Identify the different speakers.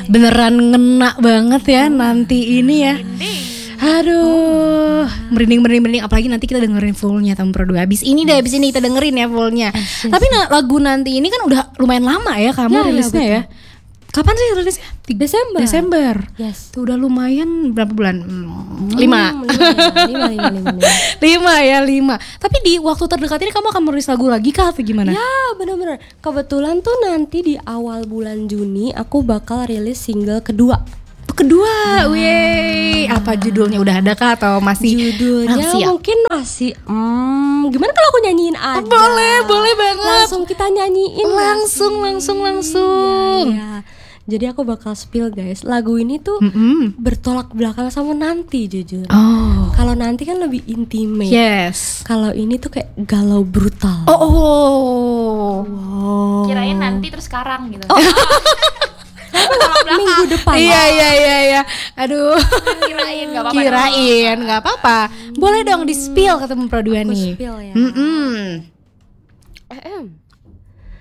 Speaker 1: beneran ngena banget ya nanti ini ya. Aduh, merinding apalagi nanti kita dengerin fullnya Tamu Pro 2. Abis ini kita dengerin ya fullnya. Tapi lagu nanti ini kan udah lumayan lama ya kamu rilisnya ya. Kapan sih rilisnya? Desember.
Speaker 2: Yes.
Speaker 1: Tuh udah lumayan berapa bulan? 5. 5. Tapi di waktu terdekat ini kamu akan merilis lagu lagi kah atau gimana?
Speaker 2: Ya benar-benar. Kebetulan tuh nanti di awal bulan Juni aku bakal rilis single kedua.
Speaker 1: Wih, apa judulnya udah ada kah atau masih?
Speaker 2: Judulnya mungkin masih gimana kalau aku nyanyiin aja?
Speaker 1: Boleh banget.
Speaker 2: Langsung kita nyanyiin.
Speaker 1: Langsung.
Speaker 2: Ya. Jadi aku bakal spill guys. Lagu ini tuh bertolak belakang sama Nanti jujur. Kalau Nanti kan lebih intimate.
Speaker 1: Yes.
Speaker 2: Kalau ini tuh kayak galau brutal.
Speaker 1: Wow.
Speaker 3: Kirain nanti terus sekarang gitu.
Speaker 2: Minggu depan.
Speaker 1: Iya. Aduh.
Speaker 3: Kirain
Speaker 1: nggak apa-apa. Boleh dong di spill ke Tamu Pro 2 nih.
Speaker 2: Spill ya.